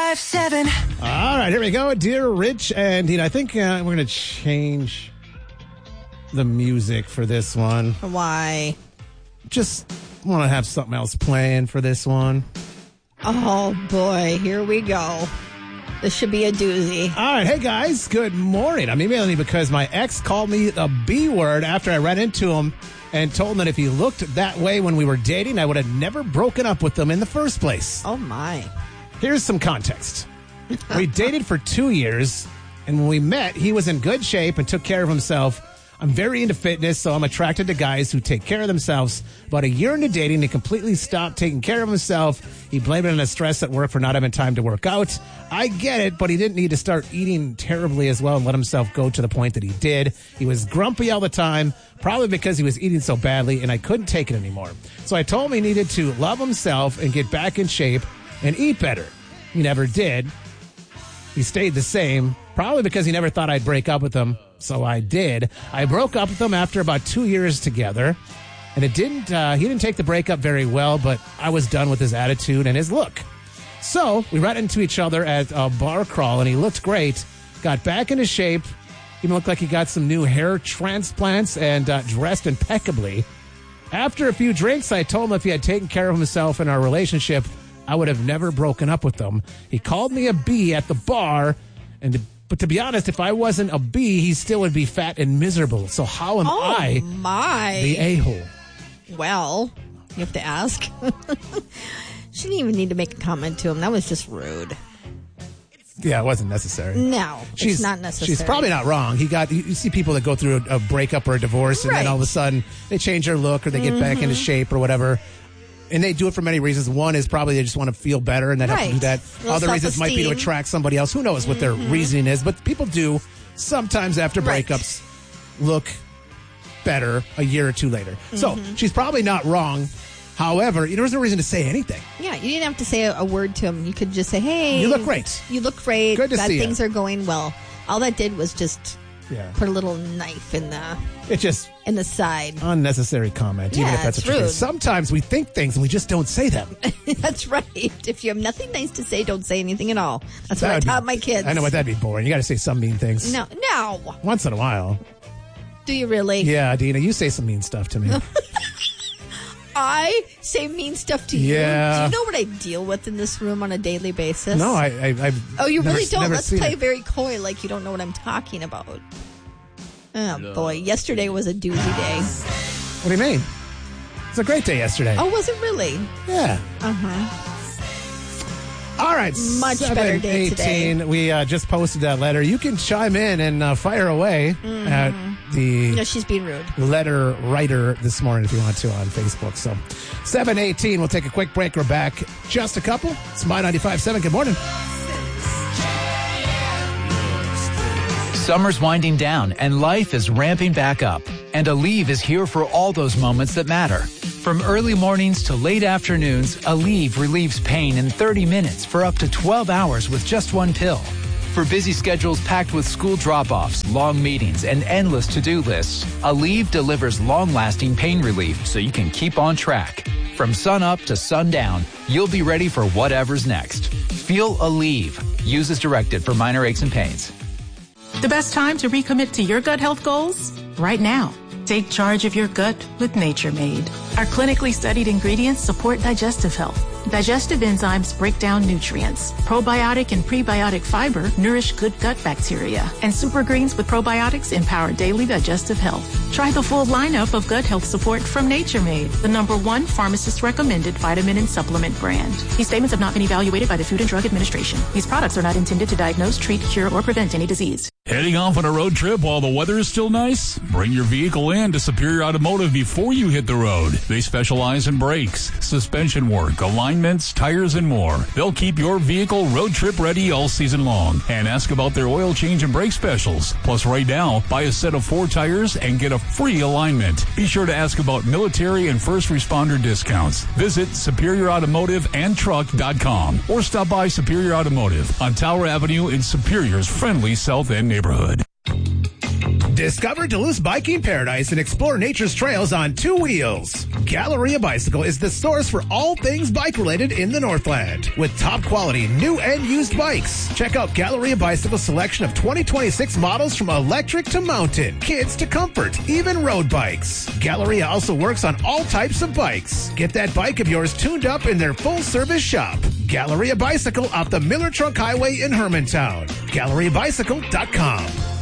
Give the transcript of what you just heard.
95.7. All right, here we go. Dear Rich and Dean, I think we're going to change the music for this one. Why? Just want to have something else playing for this one. Oh, boy. Here we go. This should be a doozy. All right. Hey, guys. Good morning. I'm emailing you because my ex called me the B word after I ran into him and told him that if he looked that way when we were dating, I would have never broken up with him in the first place. Oh, my. Here's some context. We dated for 2 years, and when we met, he was in good shape and took care of himself. I'm very into fitness, so I'm attracted to guys who take care of themselves. About a year into dating, he completely stopped taking care of himself. He blamed it on the stress at work for not having time to work out. I get it, but he didn't need to start eating terribly as well and let himself go to the point that he did. He was grumpy all the time, probably because he was eating so badly, and I couldn't take it anymore. So I told him he needed to love himself and get back in shape and eat better. He never did. He stayed the same, probably because he never thought I'd break up with him. So I did. I broke up with him after about 2 years together, and he didn't take the breakup very well, but I was done with his attitude and his look. So we ran into each other at a bar crawl, and he looked great, got back into shape, even looked like he got some new hair transplants, and dressed impeccably. After a few drinks, I told him if he had taken care of himself in our relationship, I would have never broken up with him. He called me a B at the bar, but to be honest, if I wasn't a B, he still would be fat and miserable. So how am I the a-hole? Well, you have to ask. She didn't even need to make a comment to him. That was just rude. Yeah, it wasn't necessary. No, it's not necessary. She's probably not wrong. You see people that go through a breakup or a divorce, and then all of a sudden they change their look or they get back into shape or whatever. And they do it for many reasons. One is probably they just want to feel better, and that have to do that. Other reasons might be to attract somebody else. Who knows what their reasoning is? But people do sometimes after breakups look better a year or two later. So she's probably not wrong. However, there was no reason to say anything. Yeah, you didn't have to say a word to him. You could just say, "Hey, you look great. You look great. Good to see you. Things are going well." All that did was just put a little knife in the side. Unnecessary comment, even if that's it's what you're rude. saying. Sometimes we think things and we just don't say them. That's right. If you have nothing nice to say, don't say anything at all. That's what I taught my kids. I know, but that'd be boring. You got to say some mean things. No. Once in a while. Do you really? Yeah, Dina, you say some mean stuff to me. I say mean stuff to you. Yeah. Do you know what I deal with in this room on a daily basis? No, I've Oh, you really don't? Never Let's play very coy like you don't know what I'm talking about. Oh, boy. Yesterday was a doozy day. What do you mean? It's a great day yesterday. Oh, was it really? Yeah. All right. Much better day today. We just posted that letter. You can chime in and fire away at the No, she's being rude. letter writer this morning if you want to on Facebook. So 7:18. We'll take a quick break. We're back. Just a couple. It's My 95.7. Good morning. Summer's winding down and life is ramping back up. And Aleve is here for all those moments that matter. From early mornings to late afternoons, Aleve relieves pain in 30 minutes for up to 12 hours with just one pill. For busy schedules packed with school drop-offs, long meetings, and endless to-do lists, Aleve delivers long-lasting pain relief so you can keep on track. From sun up to sundown, you'll be ready for whatever's next. Feel Aleve. Use as directed for minor aches and pains. The best time to recommit to your gut health goals? Right now. Take charge of your gut with Nature Made. Our clinically studied ingredients support digestive health. Digestive enzymes break down nutrients. Probiotic and prebiotic fiber nourish good gut bacteria. And super greens with probiotics empower daily digestive health. Try the full lineup of gut health support from Nature Made, the #1 pharmacist-recommended vitamin and supplement brand. These statements have not been evaluated by the Food and Drug Administration. These products are not intended to diagnose, treat, cure, or prevent any disease. Heading off on a road trip while the weather is still nice? Bring your vehicle in to Superior Automotive before you hit the road. They specialize in brakes, suspension work, alignments, tires, and more. They'll keep your vehicle road trip ready all season long. And ask about their oil change and brake specials. Plus, right now, buy a set of 4 tires and get a free alignment. Be sure to ask about military and first responder discounts. Visit SuperiorAutomotiveandTruck.com or stop by Superior Automotive on Tower Avenue in Superior's friendly South End neighborhood. Discover Duluth's biking paradise and explore nature's trails on two wheels. Galleria Bicycle is the source for all things bike-related in the Northland. With top quality new and used bikes. Check out Galleria Bicycle's selection of 2026 models from electric to mountain, kids to comfort, even road bikes. Galleria also works on all types of bikes. Get that bike of yours tuned up in their full-service shop. Galleria Bicycle off the Miller Trunk Highway in Hermantown. GalleriaBicycle.com.